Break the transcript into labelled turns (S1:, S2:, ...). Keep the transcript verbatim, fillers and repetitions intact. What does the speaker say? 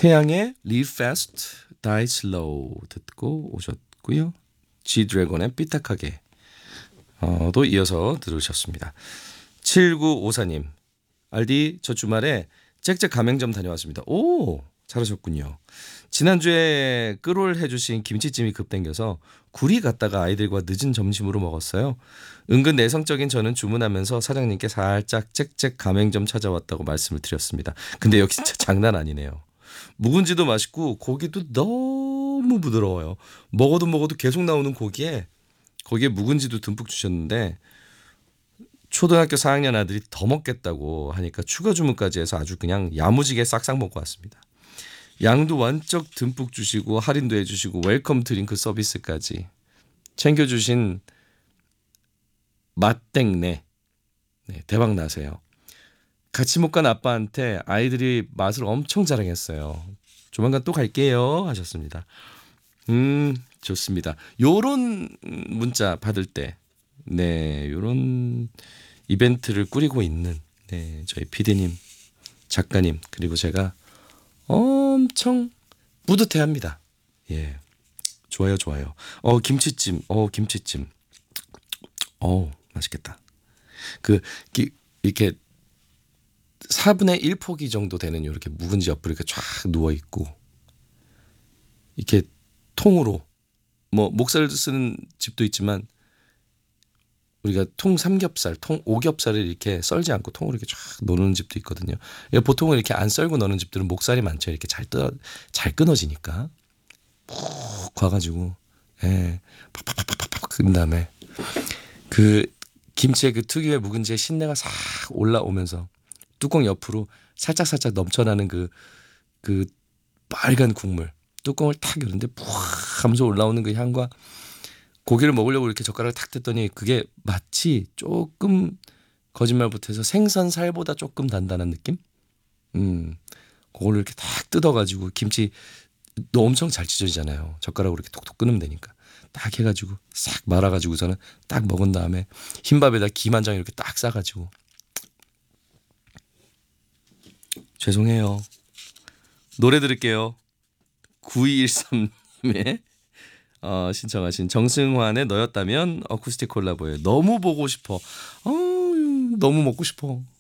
S1: 태양의 Live Fast, Die Slow 듣고 오셨고요. G-드래곤의 삐딱하게 어, 도 이어서 들으셨습니다. 칠구오사님, 알디 저 주말에 짹짹 가맹점 다녀왔습니다. 오, 잘하셨군요. 지난주에 끌올 해주신 김치찜이 급땡겨서 구리 갔다가 아이들과 늦은 점심으로 먹었어요. 은근 내성적인 저는 주문하면서 사장님께 살짝 짹짹 가맹점 찾아왔다고 말씀을 드렸습니다. 근데 여기 진짜 장난 아니네요. 묵은지도 맛있고 고기도 너무 부드러워요. 먹어도 먹어도 계속 나오는 고기에 거기에 묵은지도 듬뿍 주셨는데 초등학교 사 학년 아들이 더 먹겠다고 하니까 추가 주문까지 해서 아주 그냥 야무지게 싹싹 먹고 왔습니다. 양도 완쩍 듬뿍 주시고 할인도 해주시고 웰컴 드링크 서비스까지 챙겨주신 맛땡네, 네, 대박 나세요. 같이 못 간 아빠한테 아이들이 맛을 엄청 자랑했어요. 조만간 또 갈게요 하셨습니다. 음, 좋습니다. 요런 문자 받을 때, 네, 요런 이벤트를 꾸리고 있는 네, 저희 피디님, 작가님, 그리고 제가 엄청 뿌듯해합니다. 예, 좋아요, 좋아요. 어, 김치찜, 어, 김치찜, 어, 맛있겠다. 그 기, 이렇게 사분의 일 포기 정도 되는 이렇게 묵은지 옆으로 이렇게 쫙 누워 있고 이렇게 통으로 뭐 목살 쓰는 집도 있지만 우리가 통 삼겹살, 통 오겹살을 이렇게 썰지 않고 통으로 이렇게 쫙 넣는 집도 있거든요. 보통은 이렇게 안 썰고 넣는 집들은 목살이 많죠. 이렇게 잘 떠, 잘 끊어지니까 푹 과가지고, 예, 팍팍팍팍팍 그 다음에 그 김치의 그 특유의 묵은지의 신내가 싹 올라오면서 뚜껑 옆으로 살짝 살짝 넘쳐나는 그, 그 빨간 국물 뚜껑을 탁 열는데 푹 하면서 올라오는 그 향과 고기를 먹으려고 이렇게 젓가락을 탁 댔더니 그게 마치 조금 거짓말 못해서 생선 살보다 조금 단단한 느낌? 음, 그걸 이렇게 탁 뜯어가지고 김치 너 엄청 잘 찢어지잖아요. 젓가락으로 이렇게 톡톡 끊으면 되니까 딱 해가지고 싹 말아가지고서는 딱 먹은 다음에 흰밥에다 김 한 장 이렇게 딱 싸가지고. 죄송해요. 노래 들을게요. 구이일삼님의 어, 신청하신 정승환의 너였다면 어쿠스틱 콜라보예요. 너무 보고 싶어. 어, 너무 먹고 싶어.